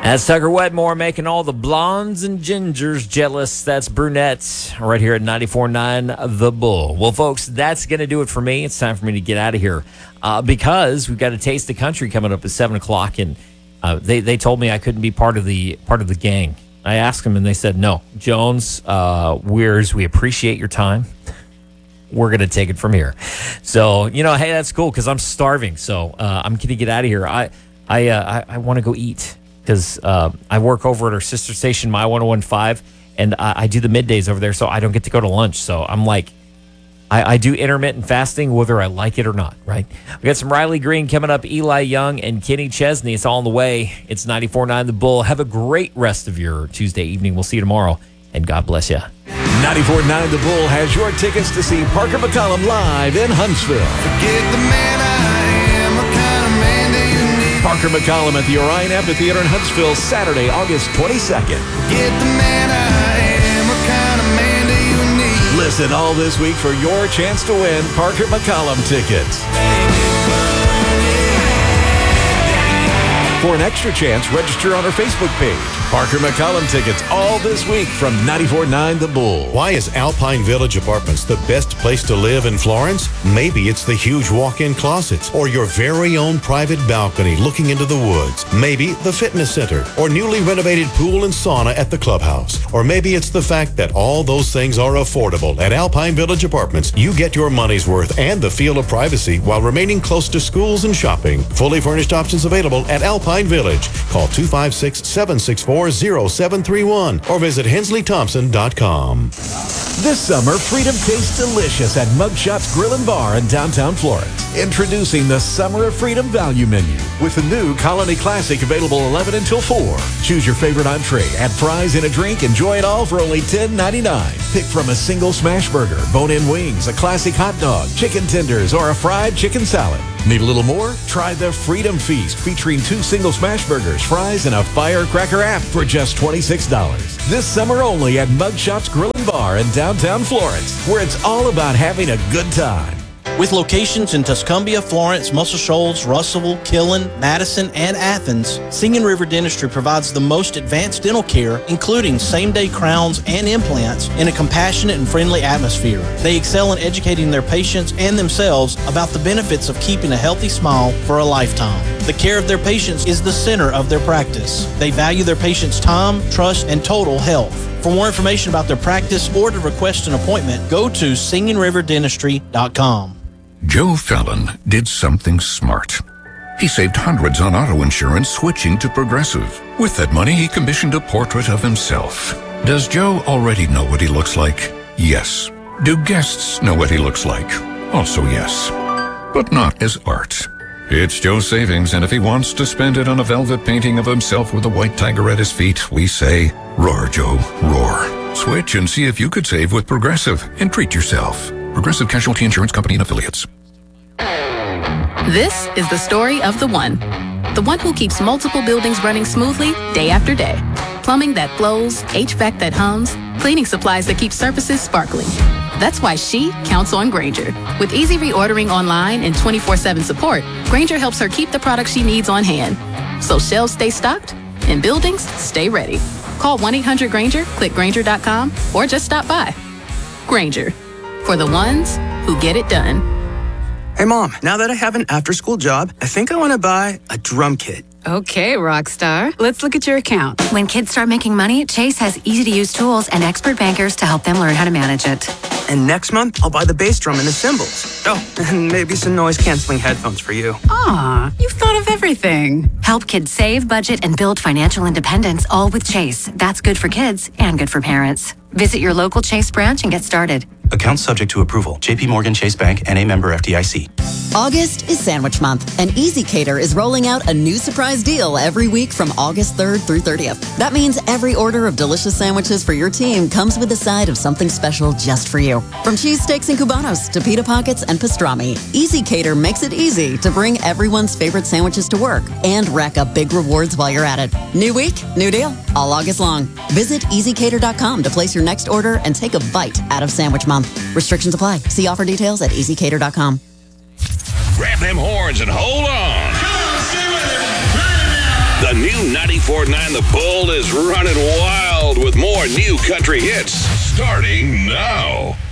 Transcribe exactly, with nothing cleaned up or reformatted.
That's Tucker Wetmore making all the blondes and gingers jealous. That's brunettes right here at ninety-four point nine The Bull. Well, folks, that's going to do it for me. It's time for me to get out of here uh, because we've got a Taste the Country coming up at seven o'clock, and uh, they, they told me I couldn't be part of the part of the gang. I asked them, and they said, no, Jones, uh, Weirs, we appreciate your time. We're going to take it from here. So, you know, hey, that's cool because I'm starving. So uh, I'm going to get out of here. I, I, uh, I, I want to go eat. Because uh, I work over at our sister station, My one oh one point five, and I, I do the middays over there, so I don't get to go to lunch. So I'm like, I, I do intermittent fasting, whether I like it or not, right? We got some Riley Green coming up, Eli Young, and Kenny Chesney. It's all on the way. It's ninety-four point nine The Bull. Have a great rest of your Tuesday evening. We'll see you tomorrow, and God bless you. ninety-four point nine The Bull has your tickets to see Parker McCollum live in Huntsville. Forget the man I am, what kind of man do you need? Parker McCollum at the Orion Amphitheater in Huntsville, Saturday, August twenty-second. Forget the man I am, what kind of man do you need? Listen all this week for your chance to win Parker McCollum tickets. For an extra chance, register on our Facebook page. Parker McCollum tickets all this week from ninety-four point nine The Bull. Why is Alpine Village Apartments the best place to live in Florence? Maybe it's the huge walk-in closets or your very own private balcony looking into the woods. Maybe the fitness center or newly renovated pool and sauna at the clubhouse. Or maybe it's the fact that all those things are affordable. At Alpine Village Apartments, you get your money's worth and the feel of privacy while remaining close to schools and shopping. Fully furnished options available at Alpine Village. Call two five six, seven six four, zero seven three one or visit hensley thompson dot com. This summer, freedom tastes delicious at Mugshots Grill and Bar in downtown Florence. Introducing the Summer of Freedom Value Menu with the new Colony Classic available eleven until four. Choose your favorite entree, add fries and a drink, enjoy it all for only ten ninety-nine. Pick from a single smash burger, bone-in wings, a classic hot dog, chicken tenders, or a fried chicken salad. Need a little more? Try the Freedom Feast featuring two single smash burgers, fries, and a firecracker app for just twenty-six dollars. This summer only at Mugshots Grill and Bar in downtown Florence, where it's all about having a good time. With locations in Tuscumbia, Florence, Muscle Shoals, Russellville, Killen, Madison, and Athens, Singing River Dentistry provides the most advanced dental care, including same-day crowns and implants, in a compassionate and friendly atmosphere. They excel in educating their patients and themselves about the benefits of keeping a healthy smile for a lifetime. The care of their patients is the center of their practice. They value their patients' time, trust, and total health. For more information about their practice or to request an appointment, go to singing river dentistry dot com. Joe Fallon did something smart. He saved hundreds on auto insurance switching to Progressive. With that money, he commissioned a portrait of himself. Does Joe already know what he looks like? Yes. Do guests know what he looks like? Also yes. But not as art. It's Joe's savings, and if he wants to spend it on a velvet painting of himself with a white tiger at his feet, we say, roar, Joe, roar. Switch and see if you could save with Progressive and treat yourself. Progressive Casualty Insurance Company and Affiliates. This is the story of the one. The one who keeps multiple buildings running smoothly day after day. Plumbing that flows, H V A C that hums, cleaning supplies that keep surfaces sparkling. That's why she counts on Grainger. With easy reordering online and twenty-four seven support, Grainger helps her keep the products she needs on hand. So shelves stay stocked and buildings stay ready. Call one eight hundred Grainger, click Grainger dot com, or just stop by. Grainger, for the ones who get it done. Hey, Mom, now that I have an after-school job, I think I want to buy a drum kit. Okay, Rockstar. Let's look at your account. When kids start making money, Chase has easy-to-use tools and expert bankers to help them learn how to manage it. And next month, I'll buy the bass drum and the cymbals. Oh, and maybe some noise-canceling headphones for you. Aw, you've thought of everything. Help kids save, budget, and build financial independence, all with Chase. That's good for kids and good for parents. Visit your local Chase branch and get started. Account subject to approval. J P Morgan Chase Bank N A member F D I C. August is Sandwich Month, and Easy Cater is rolling out a new surprise deal every week from August third through thirtieth. That means every order of delicious sandwiches for your team comes with a side of something special just for you. From cheesesteaks and cubanos to pita pockets and pastrami, Easy Cater makes it easy to bring everyone's favorite sandwiches to work and rack up big rewards while you're at it. New week, new deal, all August long. Visit easy cater dot com to place your next order and take a bite out of Sandwich Month. Restrictions apply. See offer details at easy cater dot com. Grab them horns and hold on. The new ninety-four point nine The Bull is running wild with more new country hits starting now.